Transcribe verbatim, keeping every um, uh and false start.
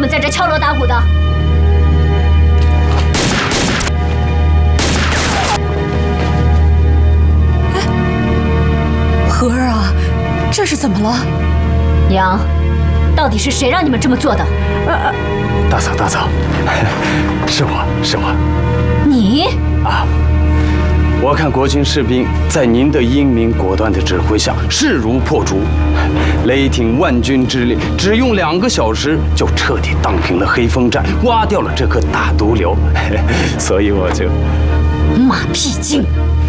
们在这敲锣打鼓的？ 哎，荷儿啊，这是怎么了？ 娘，到底是谁让你们这么做的？ 啊、大嫂，大嫂，是我是我。 你啊！我看国军士兵在您的英明果断的指挥下，势如破竹，雷霆万钧之力，只用两个小时就彻底荡平了黑风寨，挖掉了这颗大毒瘤，所以我就马屁精。